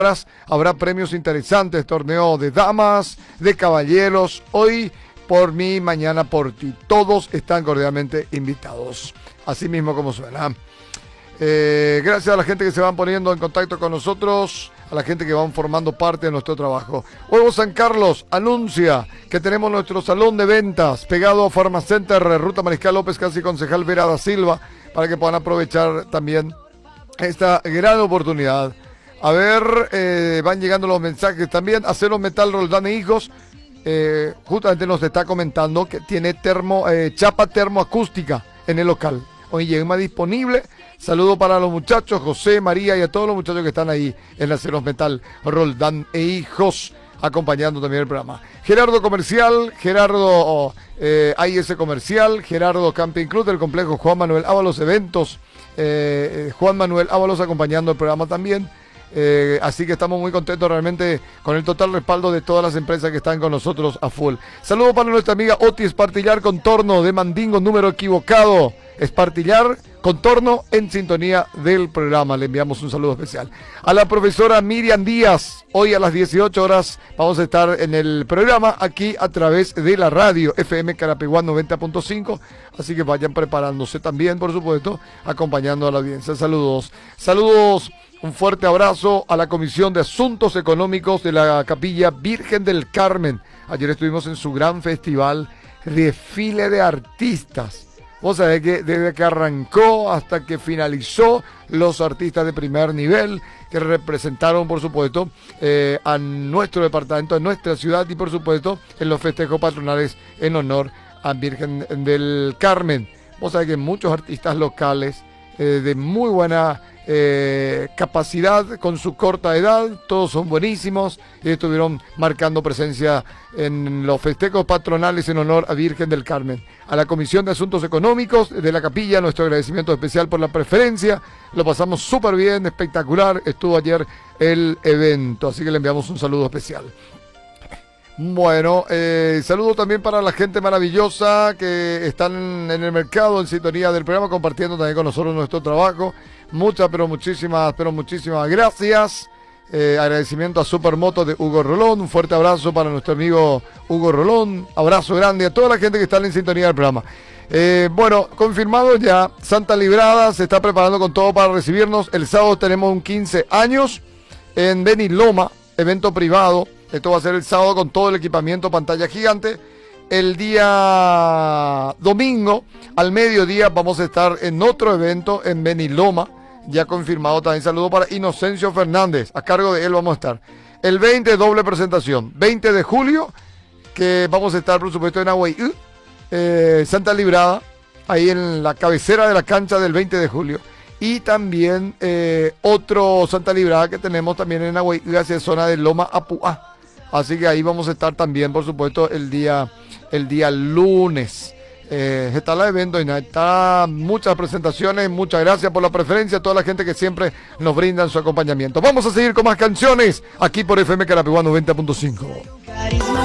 Habrá premios interesantes, torneo de damas, de caballeros, hoy por mí, mañana por ti. Todos están cordialmente invitados, así mismo como suena. Gracias a la gente que se van poniendo en contacto con nosotros, a la gente que van formando parte de nuestro trabajo. Huevo San Carlos anuncia que tenemos nuestro salón de ventas pegado a Pharmacenter, Ruta Mariscal López, casi Concejal Vera da Silva, para que puedan aprovechar también esta gran oportunidad. A ver, van llegando los mensajes también. Acero Metal Roldán e Hijos, justamente nos está comentando que tiene chapa termoacústica en el local. Hoy llega disponible. Saludo para los muchachos, José, María y a todos los muchachos que están ahí en Aceros Metal Roldán e Hijos, acompañando también el programa. Gerardo Comercial, Gerardo AIS Comercial, Gerardo Camping Club del complejo Juan Manuel Ábalos Eventos, Juan Manuel Ábalos acompañando el programa también. Así que estamos muy contentos realmente con el total respaldo de todas las empresas que están con nosotros a full. Saludo para nuestra amiga Oti Espartillar Contorno de Mandingo, número equivocado. Espartillar Contorno en sintonía del programa. Le enviamos un saludo especial. A la profesora Miriam Díaz, hoy a las 18 horas vamos a estar en el programa aquí a través de la radio FM Carapeguán 90.5. Así que vayan preparándose también, por supuesto, acompañando a la audiencia. Saludos. Saludos. Un fuerte abrazo a la Comisión de Asuntos Económicos de la Capilla Virgen del Carmen. Ayer estuvimos en su gran festival, desfile de artistas. Vos sabés que desde que arrancó hasta que finalizó, los artistas de primer nivel que representaron, por supuesto, a nuestro departamento, a nuestra ciudad y, por supuesto, en los festejos patronales en honor a Virgen del Carmen. Vos sabés que muchos artistas locales de muy buena capacidad con su corta edad, todos son buenísimos y estuvieron marcando presencia en los festejos patronales en honor a Virgen del Carmen. A la Comisión de Asuntos Económicos de la Capilla, nuestro agradecimiento especial por la preferencia. Lo pasamos súper bien, espectacular, estuvo ayer el evento, así que le enviamos un saludo especial. Bueno, saludo también para la gente maravillosa que están en el mercado, en sintonía del programa, compartiendo también con nosotros nuestro trabajo. Muchas, pero muchísimas gracias. Agradecimiento a Supermoto de Hugo Rolón. Un fuerte abrazo para nuestro amigo Hugo Rolón. Abrazo grande a toda la gente que está en sintonía del programa. Bueno, confirmado ya, Santa Librada se está preparando con todo para recibirnos. El sábado tenemos un 15 años en Beniloma, evento privado. Esto va a ser el sábado con todo el equipamiento, pantalla gigante. El día domingo, al mediodía, vamos a estar en otro evento en Beniloma. Ya confirmado también. Saludo para Inocencio Fernández. A cargo de él vamos a estar. El 20, doble presentación. 20 de julio, que vamos a estar, por supuesto, en Agüey, Santa Librada. Ahí en la cabecera de la cancha del 20 de julio. Y también otro Santa Librada que tenemos también en Agüey, hacia zona de Loma Apuá. Así que ahí vamos a estar también, por supuesto, el día lunes. Está el evento y está muchas presentaciones. Muchas gracias por la preferencia a toda la gente que siempre nos brindan su acompañamiento. Vamos a seguir con más canciones aquí por FM Carapeguán 90.5.